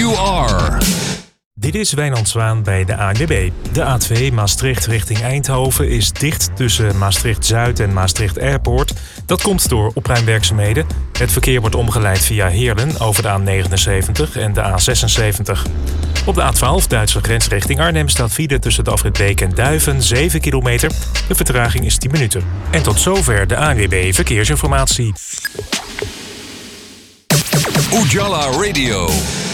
you are. Dit is Wijnand Zwaan bij de ANWB. De A2 Maastricht richting Eindhoven is dicht tussen Maastricht-Zuid en Maastricht Airport. Dat komt door opruimwerkzaamheden. Het verkeer wordt omgeleid via Heerlen over de A79 en de A76. Op de A12 Duitse grens richting Arnhem staat file tussen de afrit Beek en Duiven 7 kilometer. De vertraging is 10 minuten. En tot zover de ANWB Verkeersinformatie. Ujala Radio.